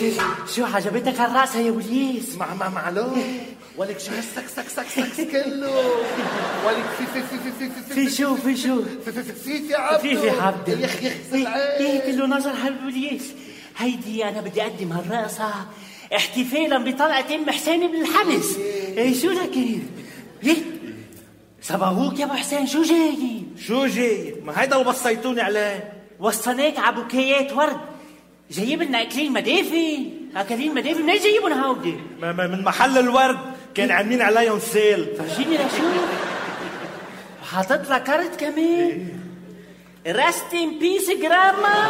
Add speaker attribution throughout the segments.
Speaker 1: شو عجبتك هالراسة يا وليس؟
Speaker 2: معلوم ولك شو هالسكس كله. ولك
Speaker 1: في شو
Speaker 2: في عبده
Speaker 1: في عبده
Speaker 2: يا اخي
Speaker 1: ايه كله نظر هالوليس. هيدي انا بدي اقدم هالرقصة احتفالا بطلعة ام حسين بن الحبس. ايه شو لك ايه صباهوك يا ابو حسين. شو جاي ما هيدا اللي وصيتوني عليه. وصناك على بوكيات ورد. جايب لنا اكلين مدافي منين جايبون هودي؟
Speaker 3: من محل الورد كان عاملين عليهم سيل.
Speaker 1: فرجيني لشو وحاطط لك كارت كمان. رست ان بيس جراما.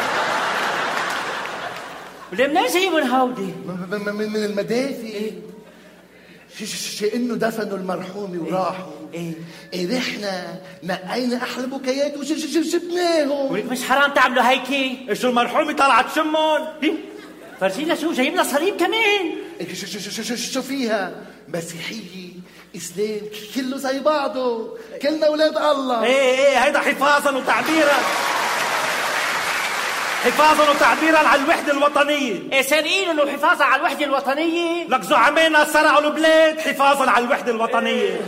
Speaker 1: ولا منين جايبون هودي؟
Speaker 2: من المدافي. انه دفنوا المرحوم وراحوا. ايه احنا نقينا احلى بوكيات وجبناهم.
Speaker 1: ولك مش حرام تعملوا هيك؟
Speaker 3: ايش المرحومه طلعت شمون.
Speaker 1: فرجينا شو جايب لنا صليب كمان.
Speaker 2: شو فيها مسيحيه اسلام كله زي بعضه. كلنا اولاد الله.
Speaker 3: ايه هيدا حفاظا وتعبيرا على الوحده الوطنيه.
Speaker 1: ايه سارقين انه حفاظا على الوحده الوطنيه.
Speaker 3: لك زعمائنا سرقوا البلاد حفاظا على الوحده الوطنيه.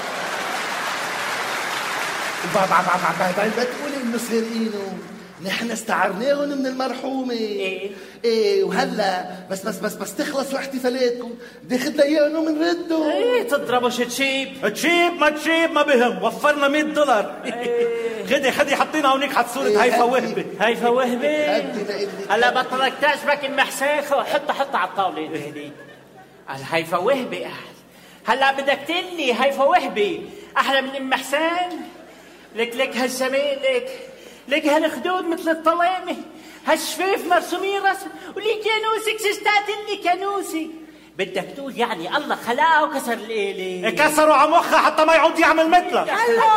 Speaker 2: بتقولي انه سارقينه. نحن استعرناهم من المرحومه. ايه وهلا بس تخلصوا احتفالاتكم بدي اخذ اياهم من رده.
Speaker 1: ايه تضربوا تشيب
Speaker 3: ما بهم. وفرنا $100. خدي حطينا هونيك حط صورة هيفا وهبة.
Speaker 1: هلا بطلك تعجبك ام حسين. حطها على الطاولة هدي. هيفا وهبة هلا بدك تقلي هيفا وهبة احلى من ام حسين؟ لك هالزمان لك هالخدود مثل الطلامة. هالشفاف مرسومين رسم. ولي كانوسك ششتات اللي كانوسي. بدك تقول يعني الله خلقها وكسر الآلة.
Speaker 3: كسروا على مخها حتى ما يعود يعمل مثلك.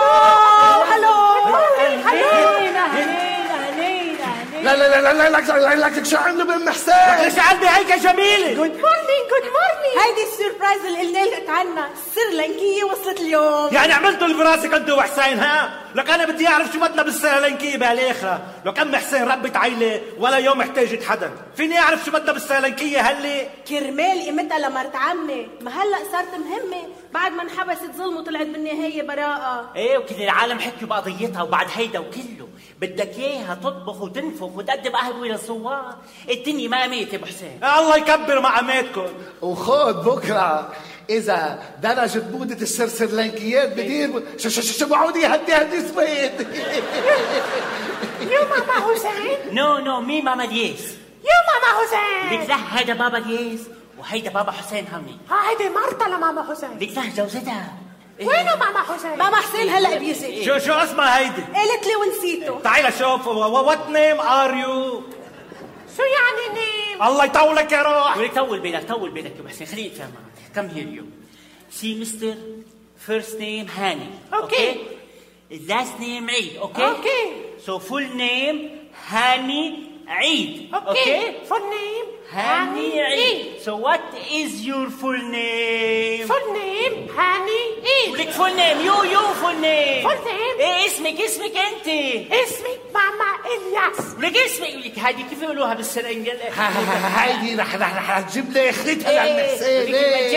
Speaker 2: لا شو عملوا بأم حسين؟
Speaker 3: ليش عندي هيك جميلة؟
Speaker 4: جود مورنينج هيدي السربرايز اللي قلنا لك عنها. السريلانكية وصلت اليوم.
Speaker 3: يعني عملتوا اللي براسك انت وحسين ها؟ لك انا بدي اعرف شو بدنا بالسريلانكية بالاخرة. لك ام حسين ربت عيلة ولا يوم احتاجت حدا. فيني اعرف شو بدنا بالسريلانكية هلي؟
Speaker 4: كرمال قيمتها لمرت عمي. ما هلا صارت مهمة بعد ما انحبست ظلم وطلعت بالنهاية براءة.
Speaker 1: ايه وكل العالم حكوا بقضيتها. وبعد هيدا وكله بدك اياها تطبخ وتنفخ وتقدم قهوة للزوار. الدنيا ما ميت يا ابو حسين.
Speaker 3: الله يكبر معاماتكم.
Speaker 2: وخود بكره اذا درجة بودة السرسرلانكيات بدير شو بعودي هدي سويد.
Speaker 4: يو ماما حسين.
Speaker 1: نو مي ماما دياس.
Speaker 4: يو ماما حسين.
Speaker 1: لك لا هيدا بابا دياس وهيدا بابا حسين هوني.
Speaker 4: هيدي مرتها لماما حسين.
Speaker 1: لك لا جوزتها.
Speaker 4: وينه ماما حسين؟ ماما حسين هلا بيجي.
Speaker 3: شو اسمها هيدي؟
Speaker 4: قالت لي ونسيته.
Speaker 3: تعالي شوف. وات نيم ار يو؟
Speaker 4: شو يعني نيم؟
Speaker 3: الله يطولك يا روح.
Speaker 1: ولك طول بالك يا حسين. خليك فاهم. كم هير يو سي مستر فيرست نيم هاني.
Speaker 4: اوكي.
Speaker 1: لاست نيم عيد. اوكي سو فول نيم هاني عيد.
Speaker 4: اوكي فول نيم
Speaker 1: هاني عيد. سو وات از يور فول نيم؟
Speaker 4: فول نيم هاني عيد.
Speaker 1: ولك فول نيم يو فول نيم.
Speaker 4: فول نيم.
Speaker 1: ايه اسمك انت؟
Speaker 4: اسمي ماما الياس.
Speaker 1: ولك اسمك ولك هذه كيف يقولوها بالسرنجة؟
Speaker 2: هيدي رح تجيب لي اخرتها للمحسين.